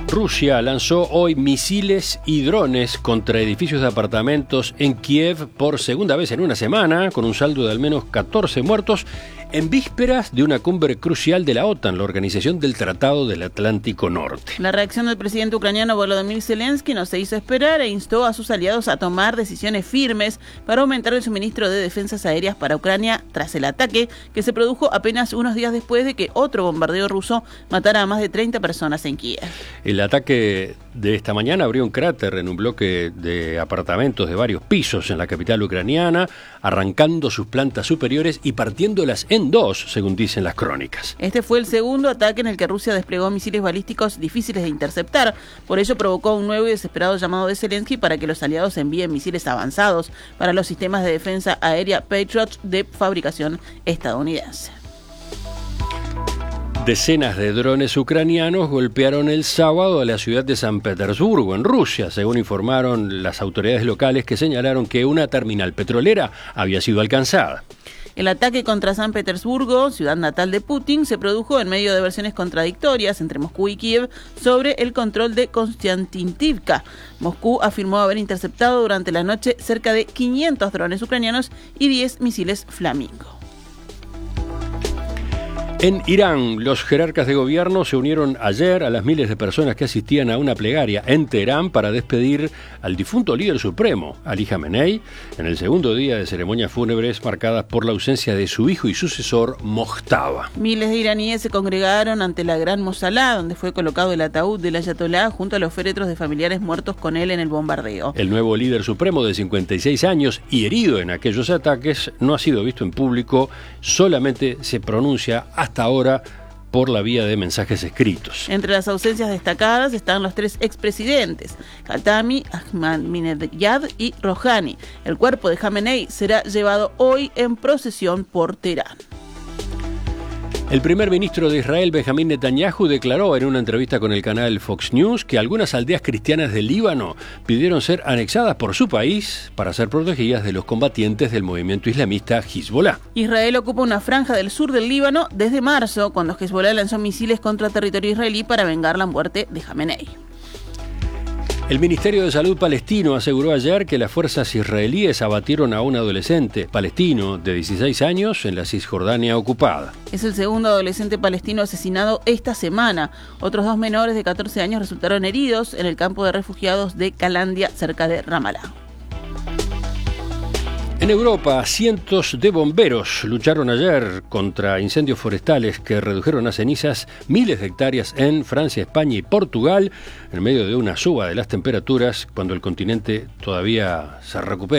Rusia lanzó hoy misiles y drones contra edificios de apartamentos en Kiev por segunda vez en una semana, con un saldo de al menos 14 muertos, en vísperas de una cumbre crucial de la OTAN, la Organización del Tratado del Atlántico Norte. La reacción del presidente ucraniano Volodymyr Zelensky no se hizo esperar e instó a sus aliados a tomar decisiones firmes para aumentar el suministro de defensas aéreas para Ucrania tras el ataque que se produjo apenas unos días después de que otro bombardeo ruso matara a más de 30 personas en Kiev. El ataque de esta mañana abrió un cráter en un bloque de apartamentos de varios pisos en la capital ucraniana, arrancando sus plantas superiores y partiéndolas en dos, según dicen las crónicas. Este fue el segundo ataque en el que Rusia desplegó misiles balísticos difíciles de interceptar. Por ello provocó un nuevo y desesperado llamado de Zelensky para que los aliados envíen misiles avanzados para los sistemas de defensa aérea Patriot de fabricación estadounidense. Decenas de drones ucranianos golpearon el sábado a la ciudad de San Petersburgo, en Rusia, según informaron las autoridades locales, que señalaron que una terminal petrolera había sido alcanzada. El ataque contra San Petersburgo, ciudad natal de Putin, se produjo en medio de versiones contradictorias entre Moscú y Kiev sobre el control de Konstantinivka. Moscú afirmó haber interceptado durante la noche cerca de 500 drones ucranianos y 10 misiles Flamingo. En Irán, los jerarcas de gobierno se unieron ayer a las miles de personas que asistían a una plegaria en Teherán para despedir al difunto líder supremo, Ali Khamenei, en el segundo día de ceremonias fúnebres marcadas por la ausencia de su hijo y sucesor, Mojtaba. Miles de iraníes se congregaron ante la Gran Mossalá, donde fue colocado el ataúd del ayatolá junto a los féretros de familiares muertos con él en el bombardeo. El nuevo líder supremo de 56 años y herido en aquellos ataques no ha sido visto en público, solamente se pronuncia hasta ahora por la vía de mensajes escritos. Entre las ausencias destacadas están los tres expresidentes, Khatami, Ahmadinejad y Rouhani. El cuerpo de Khamenei será llevado hoy en procesión por Teherán. El primer ministro de Israel, Benjamín Netanyahu, declaró en una entrevista con el canal Fox News que algunas aldeas cristianas del Líbano pidieron ser anexadas por su país para ser protegidas de los combatientes del movimiento islamista Hezbollah. Israel ocupa una franja del sur del Líbano desde marzo, cuando Hezbollah lanzó misiles contra territorio israelí para vengar la muerte de Khamenei. El Ministerio de Salud palestino aseguró ayer que las fuerzas israelíes abatieron a un adolescente palestino de 16 años en la Cisjordania ocupada. Es el segundo adolescente palestino asesinado esta semana. Otros dos menores de 14 años resultaron heridos en el campo de refugiados de Calandia, cerca de Ramallah. En Europa, cientos de bomberos lucharon ayer contra incendios forestales que redujeron a cenizas miles de hectáreas en Francia, España y Portugal, en medio de una suba de las temperaturas cuando el continente todavía se recupera.